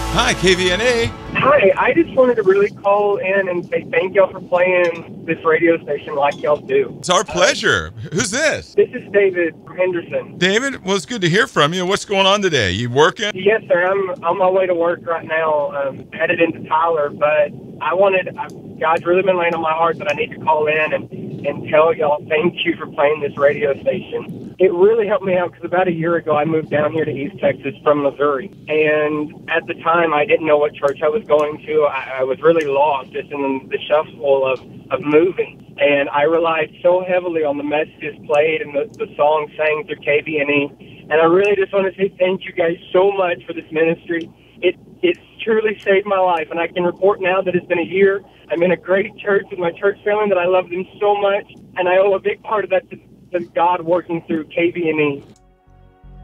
Hi, KVNA. Hi, I just wanted to really call in and say thank y'all for playing this radio station like y'all do. It's our pleasure. Who's this? This is David from Henderson. David, well, it's good to hear from you. What's going on today? You working? Yes, sir. I'm on my way to work right now, headed into Tyler, but God's really been laying on my heart that I need to call in and tell y'all thank you for playing this radio station. It really helped me out because about a year ago I moved down here to East Texas from Missouri, and at the time I didn't know what church I was going to. I was really lost just in the shuffle of moving, and I relied so heavily on the messages played and the songs sang through KVNE, and I really just want to say thank you guys so much for this ministry. It's truly saved my life, and I can report now that it's been a year. I'm in a great church with my church family that I love them so much, and I owe a big part of that to God working through KVNE.